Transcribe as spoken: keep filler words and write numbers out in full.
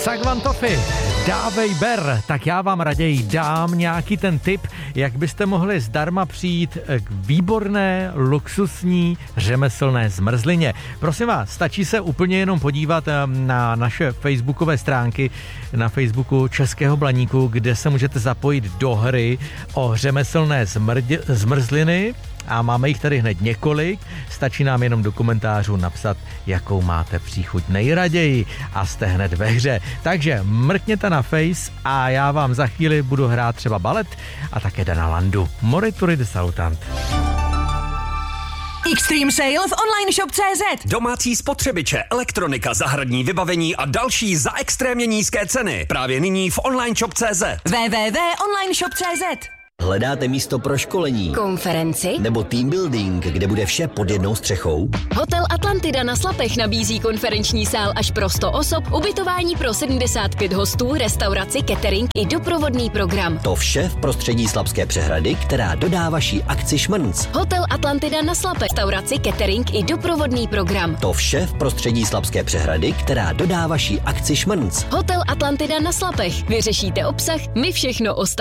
Sagvantofy, dávej ber, tak já vám raději dám nějaký ten tip, jak byste mohli zdarma přijít k výborné, luxusní, řemeslné zmrzlině. Prosím vás, stačí se úplně jenom podívat na naše facebookové stránky, na Facebooku Českého Blaníku, kde se můžete zapojit do hry o řemeslné zmrdě, zmrzliny. A máme jich tady hned několik, stačí nám jenom do komentářů napsat, jakou máte příchuť nejraději a jste hned ve hře. Takže mrkněte na Face a já vám za chvíli budu hrát třeba balet a také Dana Landu. Morituri de Salutant. Extreme sale v online shop tečka cé zet. Domácí spotřebiče, elektronika, zahradní vybavení a další za extrémně nízké ceny. Právě nyní v online shop tečka cé zet. w w w tečka online shop tečka cé zet. Hledáte místo pro školení, konferenci nebo team building, kde bude vše pod jednou střechou? Hotel Atlantida na Slapech nabízí konferenční sál až pro sto osob, ubytování pro sedmdesát pět hostů, restauraci, catering i doprovodný program. To vše v prostředí Slapské přehrady, která dodá vaší akci šmrnc. Hotel Atlantida na Slapech, restauraci, catering i doprovodný program. To vše v prostředí Slapské přehrady, která dodá vaší akci šmrnc. Hotel Atlantida na Slapech. Vyřešíte obsah, my všechno ostatní.